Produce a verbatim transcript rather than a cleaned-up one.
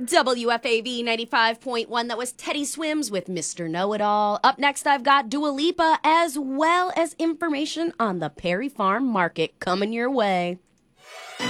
W F A V ninety-five point one. That was Teddy Swims with Mister Know-It-All. Up next, I've got Dua Lipa, as well as information on the Perry Farm Market coming your way.